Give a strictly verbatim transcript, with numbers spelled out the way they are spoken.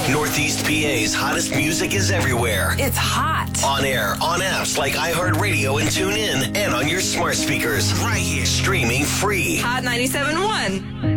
Northeast P A's hottest music is everywhere. It's hot. On air, on apps like iHeartRadio and TuneIn, and on your smart speakers. Right here, streaming free. Hot ninety-seven point one.